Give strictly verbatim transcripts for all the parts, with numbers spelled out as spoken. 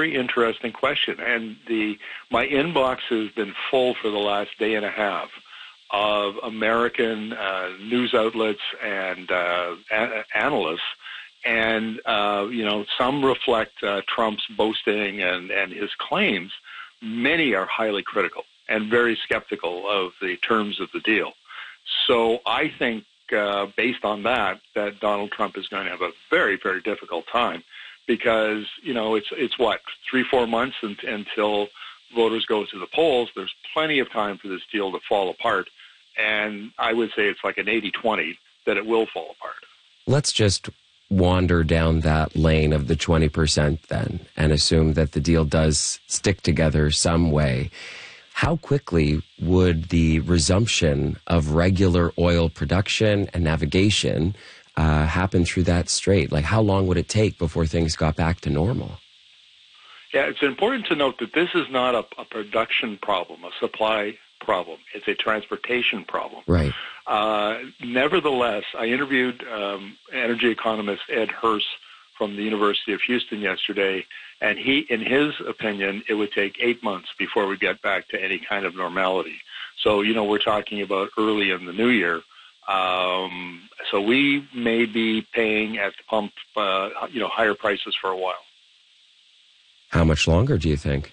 very interesting question. And the my inbox has been full for the last day and a half of American uh, news outlets and uh, a- analysts. And, uh, you know, some reflect uh, Trump's boasting and, and his claims. Many are highly critical and very skeptical of the terms of the deal. So I think, uh, based on that, that Donald Trump is going to have a very, very difficult time because, you know, it's, it's what, three, four months and, until voters go to the polls. There's plenty of time for this deal to fall apart. And I would say it's like an eighty twenty that it will fall apart. Let's just wander down that lane of the twenty percent then and assume that the deal does stick together some way. How quickly would the resumption of regular oil production and navigation uh, happen through that strait? Like, how long would it take before things got back to normal? Yeah, it's important to note that this is not a, a production problem, a supply problem. It's a transportation problem. Right. Uh, nevertheless, I interviewed um, energy economist Ed Hurst from the University of Houston yesterday, and he, in his opinion, it would take eight months before we get back to any kind of normality. So, you know, we're talking about early in the new year. Um, so we may be paying at the pump, uh, you know, higher prices for a while. How much longer do you think?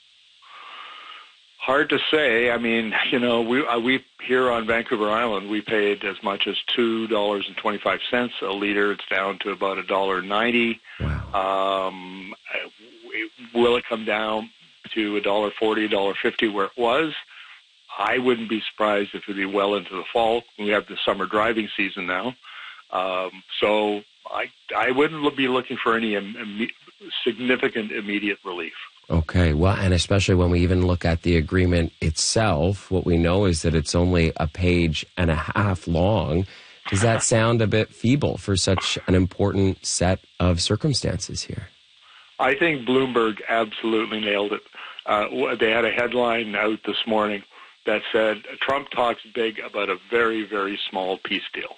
Hard to say. I mean, you know, we uh, we here on Vancouver Island, we paid as much as two dollars and twenty five cents a liter. It's down to about a dollar ninety. Wow. Um, will it come down to a dollar forty, a dollar fifty where it was? I wouldn't be surprised if it'd be well into the fall. We have the summer driving season now, um, so I I wouldn't be looking for any Im- significant immediate relief. Okay, well, and especially when we even look at the agreement itself, what we know is that it's only a page and a half long. Does that sound a bit feeble for such an important set of circumstances here? I think Bloomberg absolutely nailed it. Uh, they had a headline out this morning that said, Trump talks big about a very, very small peace deal.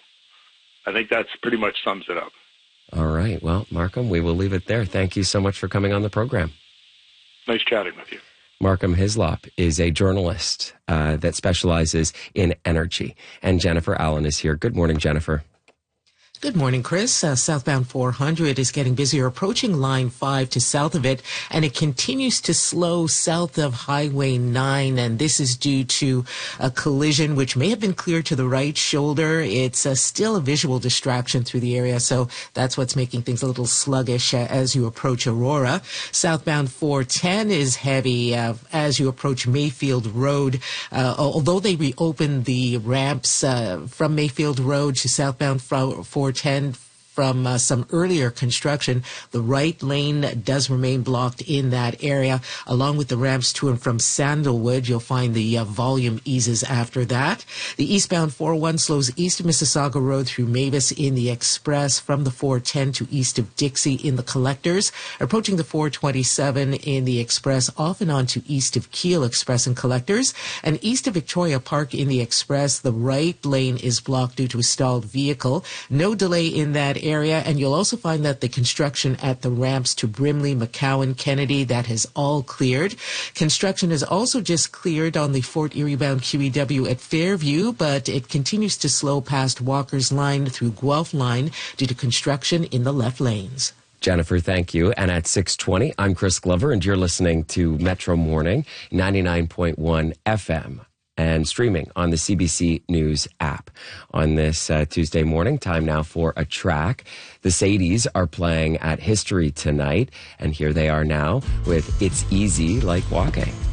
I think that's pretty much sums it up. All right. Well, Markham, we will leave it there. Thank you so much for coming on the program. Nice chatting with you. Markham Hislop is a journalist uh, that specializes in energy. And Jennifer Allen is here. Good morning, Jennifer. Good morning, Chris. Uh, southbound four hundred is getting busier, approaching Line five to south of it, and it continues to slow south of Highway nine, and this is due to a collision which may have been cleared to the right shoulder. It's uh, still a visual distraction through the area, so that's what's making things a little sluggish uh, as you approach Aurora. Southbound four ten is heavy uh, as you approach Mayfield Road. Uh, although they reopened the ramps uh, from Mayfield Road to southbound four ten from uh, some earlier construction, the right lane does remain blocked in that area, along with the ramps to and from Sandalwood. You'll find the uh, volume eases after that. The eastbound four oh one slows east of Mississauga Road through Mavis in the Express, from the four ten to east of Dixie in the Collectors, approaching the four twenty-seven in the Express, off and on to east of Keele Express and Collectors, and east of Victoria Park in the Express, the right lane is blocked due to a stalled vehicle. No delay in that area, and you'll also find that the construction at the ramps to Brimley, McCowan, Kennedy, that has all cleared. Construction is also just cleared on the Fort Erie-bound Q E W at Fairview, but it continues to slow past Walker's Line through Guelph Line due to construction in the left lanes. Jennifer, thank you. And at six twenty, I'm Chris Glover, and you're listening to Metro Morning, ninety-nine point one F M. And streaming on the C B C News app. On this uh, Tuesday morning, time now for a track. The Sadies are playing at History tonight, and here they are now with It's Easy Like Walking.